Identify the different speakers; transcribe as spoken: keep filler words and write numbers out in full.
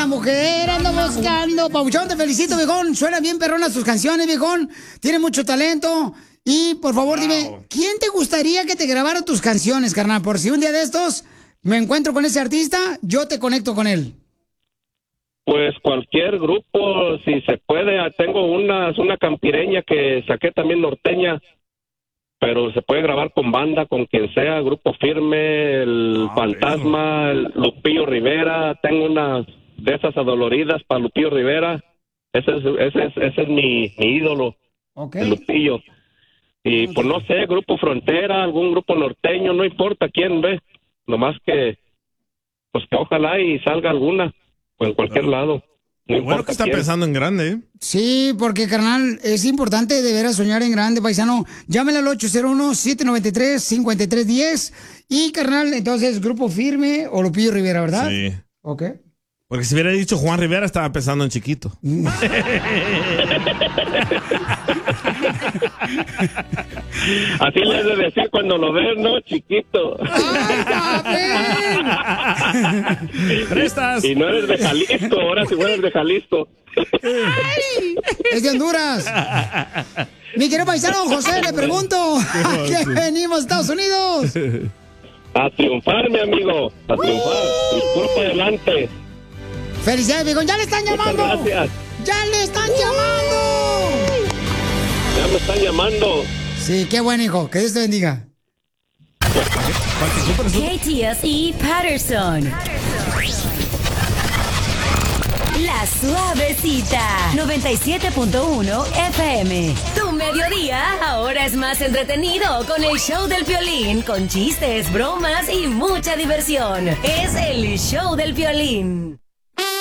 Speaker 1: la mujer, ando buscando. Pabuchón, te felicito, viejón. Suena bien perronas tus canciones, viejón. Tiene mucho talento. Y, por favor, wow. dime, ¿quién te gustaría que te grabara tus canciones, carnal? Por si un día de estos me encuentro con ese artista, yo te conecto con él.
Speaker 2: Pues cualquier grupo, si se puede. Tengo una, una campireña que saqué también norteña, pero se puede grabar con banda, con quien sea, Grupo Firme, el ah, Fantasma, el Lupillo Rivera. Tengo unas de esas adoloridas para Lupillo Rivera. Ese es, ese es, ese es mi, mi ídolo, okay. El Lupillo. Y pues no sé, Grupo Frontera, algún grupo norteño, no importa quién ve, nomás que, pues que ojalá y salga alguna. O en cualquier lado.
Speaker 3: No bueno que está quién. Pensando en grande, ¿eh?
Speaker 1: Sí, porque, carnal, es importante de veras soñar en grande, paisano. Llámale al ocho cero uno, siete nueve tres, cinco tres uno cero. Y, carnal, entonces, Grupo Firme o Lupillo Rivera, ¿verdad?
Speaker 3: Sí.
Speaker 1: Ok.
Speaker 3: Porque si hubiera dicho Juan Rivera, estaba pensando en chiquito.
Speaker 2: Así le has de decir cuando lo ves, ¿no? Chiquito.
Speaker 3: ¡Prestas!
Speaker 2: Y no eres de Jalisco, ahora si fueres de Jalisco.
Speaker 1: Ay, es de Honduras. Mi querido paisano José, le pregunto, ¿a qué venimos, Estados Unidos?
Speaker 2: A triunfar, mi amigo, a triunfar. Disculpa, adelante.
Speaker 1: Felicidades, viejón. ¡Ya le están llamando!
Speaker 2: Muchas gracias.
Speaker 1: ¡Ya le están llamando!
Speaker 2: Ya me están llamando.
Speaker 1: Sí, qué bueno, hijo. Que Dios te bendiga.
Speaker 4: K T S E Patterson. La Suavecita. noventa y siete punto uno F M. Tu mediodía ahora es más entretenido con el show del Piolín, con chistes, bromas y mucha diversión. Es el show del Piolín.